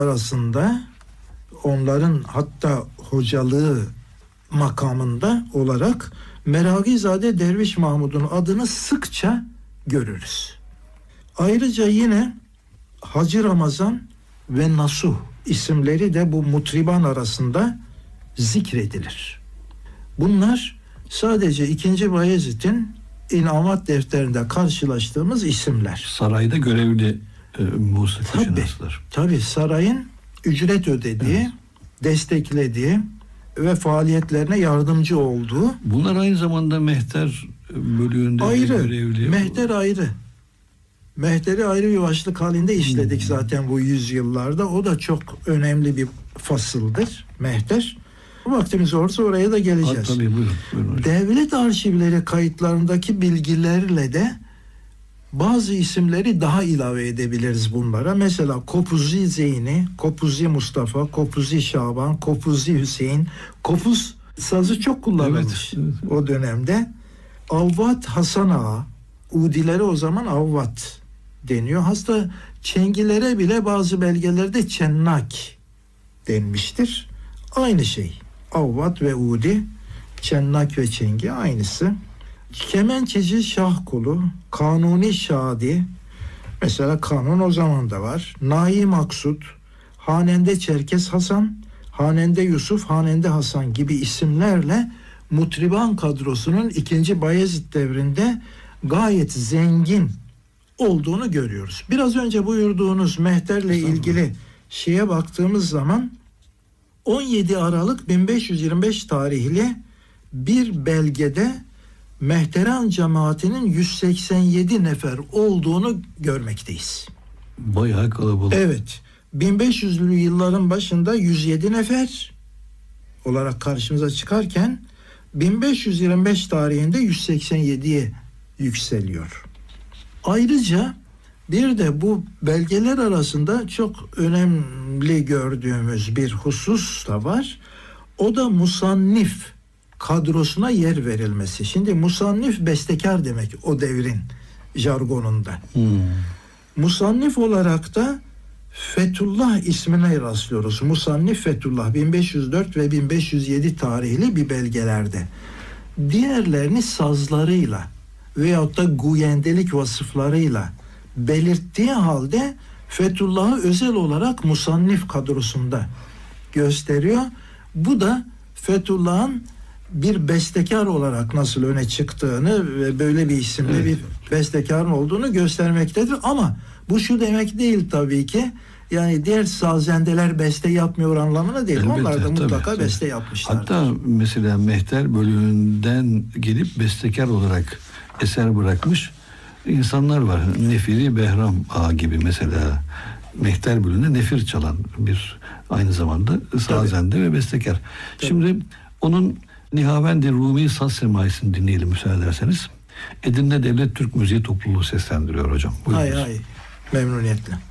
arasında onların hatta hocalığı makamında olarak Meragizade Derviş Mahmud'un adını sıkça görürüz. Ayrıca yine Hacı Ramazan ve Nasuh isimleri de bu mutriban arasında zikredilir. Bunlar sadece 2. Bayezid'in inamat defterinde karşılaştığımız isimler. Sarayda görevli musikişinaslar. Tabii sarayın ücret ödediği, evet, desteklediği ve faaliyetlerine yardımcı olduğu. Bunlar aynı zamanda mehter bölüğünde görevli. Mehter ayrı. Mehteri ayrı bir başlık halinde işledik zaten bu yüzyıllarda. O da çok önemli bir fasıldır, mehter. Vaktimiz olursa oraya da geleceğiz. Tabii, buyurun. Devlet arşivleri kayıtlarındaki bilgilerle de bazı isimleri daha ilave edebiliriz bunlara. Mesela Kopuzi Zeyni, Kopuzi Mustafa, Kopuzi Şaban, Kopuzi Hüseyin. Kopuz sazı çok kullanılmış, evet. O dönemde. Avvat Hasan Ağa, Udilere o zaman Avvat deniyor. Hatta Çengilere bile bazı belgelerde Çennak denmiştir. Aynı şey. Avvat ve Udi, Çennak ve Çengi aynısı. Kemençeci Şahkulu, Kanuni Şadi, mesela Kanun o zaman da var. Nai Maksut, Hanende Çerkes Hasan, Hanende Yusuf, Hanende Hasan gibi isimlerle mutriban kadrosunun 2. Bayezid devrinde gayet zengin olduğunu görüyoruz. Biraz önce buyurduğunuz mehterle ilgili şeye baktığımız zaman 17 Aralık 1525 tarihli bir belgede mehteran cemaatinin 187 nefer olduğunu görmekteyiz. Bayağı kalabalık. Evet. 1500'lü yılların başında 107 nefer olarak karşımıza çıkarken 1525 tarihinde 187'ye yükseliyor. Ayrıca bir de bu belgeler arasında çok önemli gördüğümüz bir husus da var. O da musannif kadrosuna yer verilmesi. Şimdi musannif bestekar demek o devrin jargonunda. Musannif olarak da Fethullah ismine rastlıyoruz. Musannif Fethullah 1504 ve 1507 tarihli bir belgelerde. Diğerlerini sazlarıyla veyahut da guyendelik vasıflarıyla belirttiği halde Fethullah'ı özel olarak musannif kadrosunda gösteriyor. Bu da Fethullah'ın bir bestekar olarak nasıl öne çıktığını ve böyle bir isimde bir bestekarın olduğunu göstermektedir. Ama bu şu demek değil tabii ki. Yani diğer sazendeler beste yapmıyor anlamına değil. Elbette, onlar da mutlaka beste yapmışlardır. Hatta mesela mehter bölümünden gelip bestekar olarak eser bırakmış insanlar var. Nefiri Behram Ağa gibi mesela mehter bölümünde nefir çalan bir aynı zamanda sazende ve bestekar. Tabii. Şimdi onun Nihavendi Rumi Saz Semaisi'ni dinleyelim müsaade ederseniz. Edirne Devlet Türk Müziği Topluluğu seslendiriyor hocam. Hay memnuniyetle.